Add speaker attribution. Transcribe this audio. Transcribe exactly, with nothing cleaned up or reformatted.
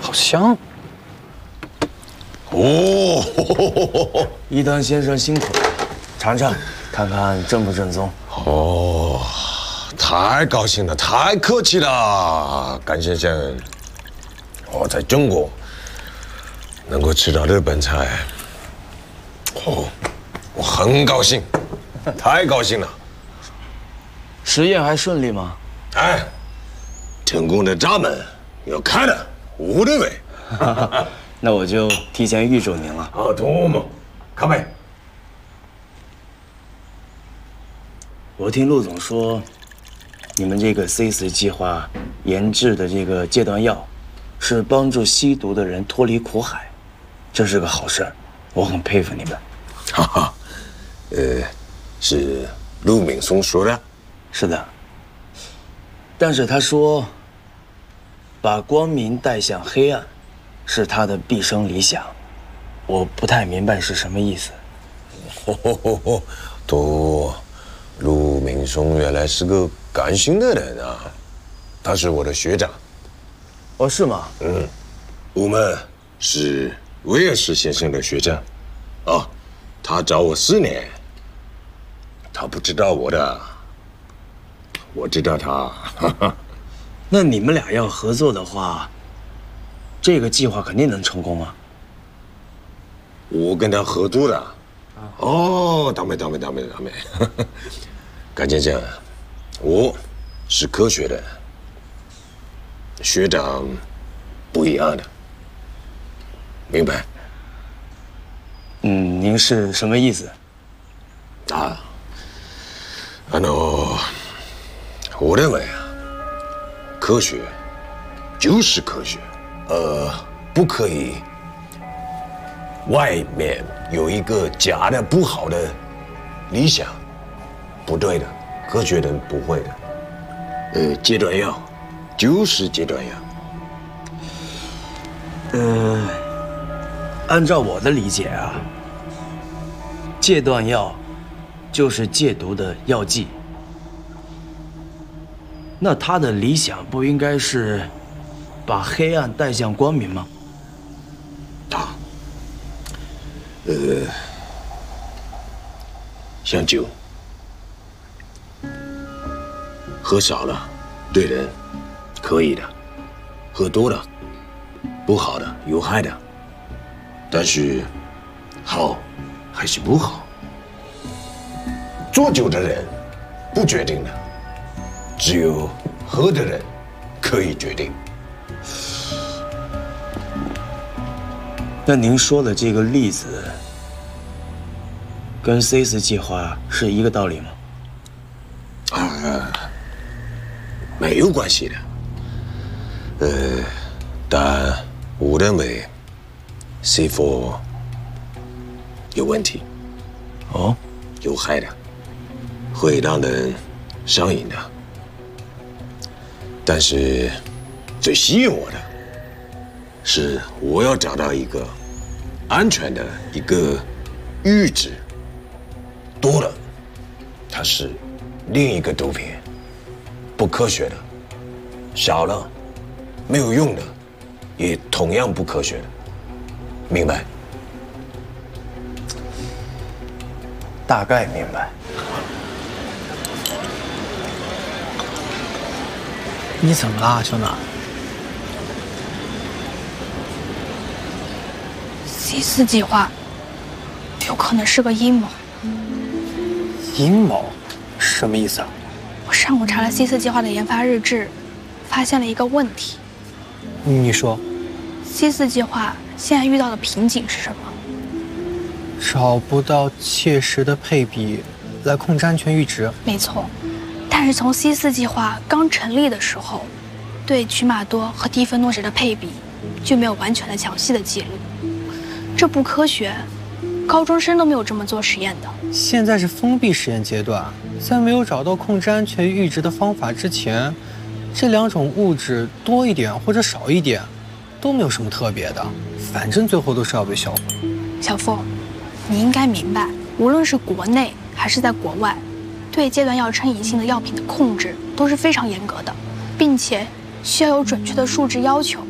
Speaker 1: 好香。
Speaker 2: 哦，
Speaker 3: 一丹先生辛苦了，尝尝，看看正不正宗。
Speaker 2: 哦，太高兴了，太客气了，甘先生。我在中国能够吃到日本菜，哦，我很高兴，太高兴了。
Speaker 3: 实验还顺利吗？
Speaker 2: 哎，成功的闸门要开了，我认为。
Speaker 3: 那我就提前预祝您了。
Speaker 2: 啊，多么，咖啡。
Speaker 3: 我听陆总说，你们这个 C 四计划研制的这个戒断药，是帮助吸毒的人脱离苦海，这是个好事儿，我很佩服你们。
Speaker 2: 哈哈，呃，是陆敏松说的。
Speaker 3: 是的。但是他说，把光明带向黑暗，是他的毕生理想。我不太明白是什么意思。
Speaker 2: 吼吼吼吼，都，陆敏松原来是个感性的人啊，他是我的学长。
Speaker 3: 哦，是吗？
Speaker 2: 嗯，我们是威尔士先生的学长。哦，他找我四年，他不知道我的，我知道他。哈哈。
Speaker 3: 那你们俩要合作的话，这个计划肯定能成功啊！
Speaker 2: 我跟他合作的。哦，ダメダメダメダメ。甘先生，我是科学的，学长不一样的，明白？
Speaker 3: 嗯，您是什么意思？
Speaker 2: 啊，あの，我认为啊，科学就是科学，呃，不可以外面有一个假的不好的理想，不对的，科学人不会的。呃，戒断药就是戒断药。
Speaker 3: 呃，按照我的理解啊，戒断药就是戒毒的药剂。那他的理想不应该是把黑暗带向光明吗？
Speaker 2: 他，呃，像酒，喝少了对人可以的，喝多了不好的，有害的。但是好还是不好，做酒的人不决定的，只有喝的人可以决定。
Speaker 3: 那您说的这个例子，跟 C 四计划是一个道理吗？
Speaker 2: 啊，没有关系的。呃，但我认为 C 四 有问题。
Speaker 3: 哦，
Speaker 2: 有害的，会让人上瘾的。但是最吸引我的是，我要找到一个安全的一个阈值，多了它是另一个毒品，不科学的；少了没有用的，也同样不科学的。明白？
Speaker 3: 大概明白。
Speaker 1: 你怎么了，小暖
Speaker 4: ？C 四计划有可能是个阴谋。
Speaker 1: 阴谋？什么意思啊？
Speaker 4: 我上午查了 C 四计划的研发日志，发现了一个问题。
Speaker 1: 你说
Speaker 4: ，C 四计划现在遇到的瓶颈是什么？
Speaker 1: 找不到切实的配比来控制安全阈值。
Speaker 4: 没错。但是从 C 四计划刚成立的时候，对曲马多和蒂芬诺酯的配比就没有完全的详细的记录，这不科学，高中生都没有这么做实验的。
Speaker 1: 现在是封闭实验阶段，在没有找到控制安全阈值的方法之前，这两种物质多一点或者少一点都没有什么特别的，反正最后都是要被销毁。
Speaker 4: 小付，你应该明白，无论是国内还是在国外，对戒断药成瘾性的药品的控制都是非常严格的，并且需要有准确的数值要求，